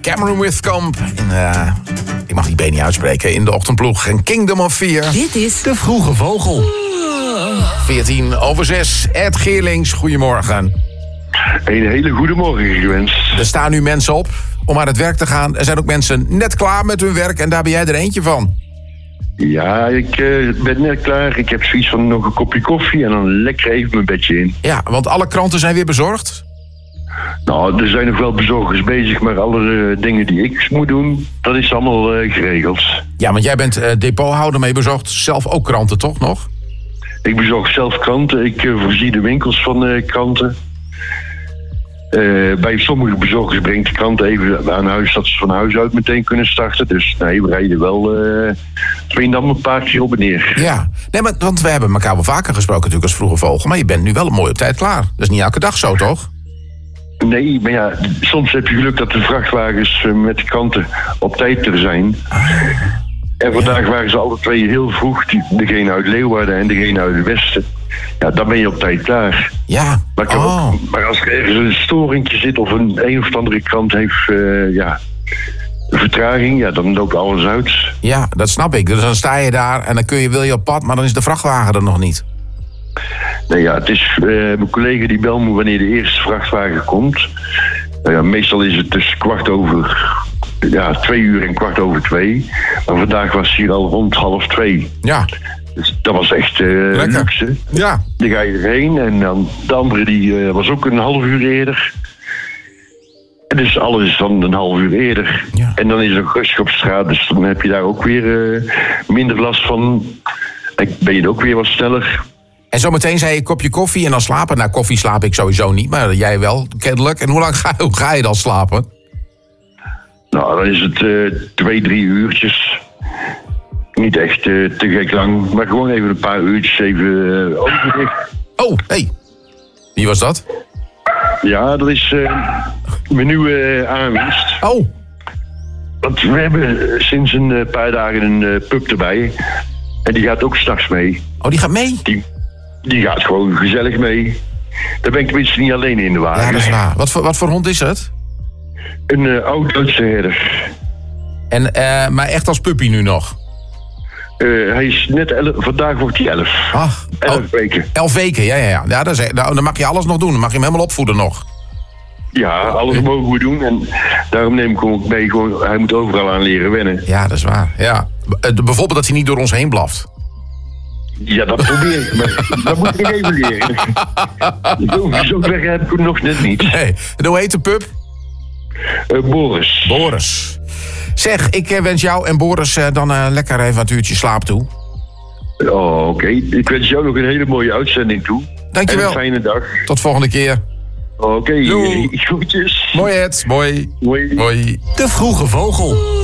Cameron Withcomb. Ik mag die B niet uitspreken. In de ochtendploeg en Kingdom of Fear. Dit is De Vroege Vogel. 6:14. Ed Geerlings, goedemorgen. Een hele goede morgen gewenst. Er staan nu mensen op om aan het werk te gaan. Er zijn ook mensen net klaar met hun werk en daar ben jij er eentje van. Ja, ik ben net klaar. Ik heb zoiets van nog een kopje koffie en dan lekker even mijn bedje in. Ja, want alle kranten zijn weer bezorgd. Nou, er zijn nog wel bezorgers bezig, maar alle dingen die ik moet doen, dat is allemaal geregeld. Ja, want jij bent depothouder, maar je bezorgt zelf ook kranten, toch nog? Ik bezorg zelf kranten. Ik voorzie de winkels van kranten. Bij sommige bezorgers brengt de krant even aan huis dat ze van huis uit meteen kunnen starten. Dus nee, we rijden wel Veendam een paar keer op en neer. Ja, nee, maar, want we hebben elkaar wel vaker gesproken natuurlijk als Vroege Vogel. Maar je bent nu wel mooi op tijd klaar. Dat is niet elke dag zo, toch? Nee, maar ja, soms heb je geluk dat de vrachtwagens met de kranten op tijd er zijn. En vandaag waren ze alle twee heel vroeg, degene uit Leeuwarden en degene uit het Westen. Ja, dan ben je op tijd klaar. Ja, maar als er ergens een storingje zit of een of andere krant heeft vertraging, ja, dan loopt alles uit. Ja, dat snap ik. Dus dan sta je daar en dan wil je op pad, maar dan is de vrachtwagen er nog niet. Nee, ja, het is mijn collega die belt me wanneer de eerste vrachtwagen komt. Meestal is het dus 2 uur en 2:15. Maar vandaag was het hier al rond 1:30. Ja. Dus dat was echt luxe. Ja. Dan ga je erheen en dan de andere die was ook een half uur eerder. En dus alles is dan een half uur eerder. Ja. En dan is er nog rustig op straat, dus dan heb je daar ook weer minder last van. En ben je ook weer wat sneller. En zometeen zei je een kopje koffie en dan slapen. Nou, koffie slaap ik sowieso niet, maar jij wel, kennelijk. En hoe ga je dan slapen? Nou, dan is het 2-3 uurtjes. Niet echt te gek lang, maar gewoon even een paar uurtjes even overzicht. Oh, hey. Wie was dat? Ja, dat is mijn nieuwe aanwinst. Oh. Want we hebben sinds een paar dagen een pup erbij. En die gaat ook 's nachts mee. Oh, die gaat mee? Die gaat gewoon gezellig mee. Daar ben ik tenminste niet alleen in de wagen. Ja, dat is waar. Wat voor hond is het? Een oud-Duitse herder. En, maar echt als puppy nu nog? Hij is net 11, vandaag wordt hij 11. Ach, 11 weken. 11 weken, ja. Ja, dan mag je alles nog doen. Dan mag je hem helemaal opvoeden nog. Ja, alles mogen we doen. En daarom neem ik hem ook mee. Gewoon, hij moet overal aan leren wennen. Ja, dat is waar. Ja. Bijvoorbeeld dat hij niet door ons heen blaft. Ja, dat probeer ik. Maar dat moet ik even leren. Zo ver heb ik hem nog net niet. Nee. En hoe heet de pup? Boris. Boris. Zeg, ik wens jou en Boris dan lekker even een uurtje slaap toe. Oh, oké. Ik wens jou nog een hele mooie uitzending toe. Dankjewel. En een fijne dag. Tot volgende keer. Oké. Doei. Groetjes. Mooi, Ed. Mooi. Mooi. Mooi. De Vroege Vogel.